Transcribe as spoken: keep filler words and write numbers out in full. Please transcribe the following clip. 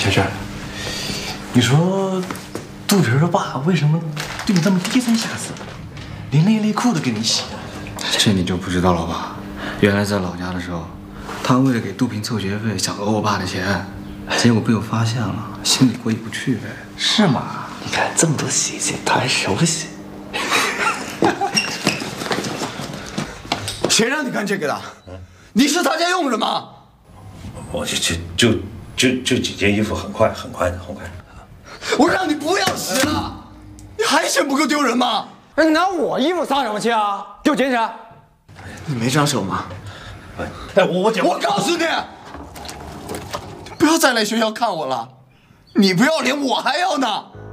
没事。你说肚皮的爸为什么对你这么低三下四，连内内裤都给你洗？ 这你就不知道了吧？原来在老家的时候，他为了给杜平凑学费，想讹我爸的钱，结果被我发现了，心里过意不去呗。 是吗？你看这么多细节，他还熟悉。 谁让你干这个的？你是他家佣人吗？ 我就就就就就几件衣服，很快很快的，很快。 我让你不要洗了，你还嫌不够丢人吗？ 你拿我衣服撒什么气啊？给我捡起来！ 你没长手吗？ 哎，我我讲， 我告诉你，不要再来学校看我了，你不要脸，我还要呢。